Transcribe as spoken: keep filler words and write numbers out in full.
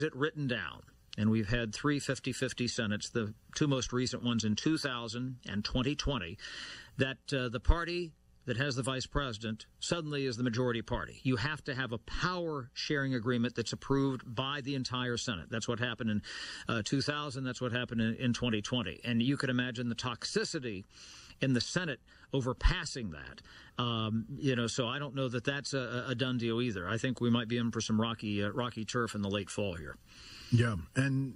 it written down, and we've had three fifty-fifty Senates, the two most recent ones in two thousand and twenty twenty, that uh, the party that has the vice president suddenly is the majority party. You have to have a power-sharing agreement that's approved by the entire Senate. That's what happened in uh, two thousand. That's what happened in, in twenty twenty. And you can imagine the toxicity in the Senate over passing that. Um, you know, so I don't know that that's a, a done deal either. I think we might be in for some rocky, uh, rocky turf in the late fall here. Yeah, and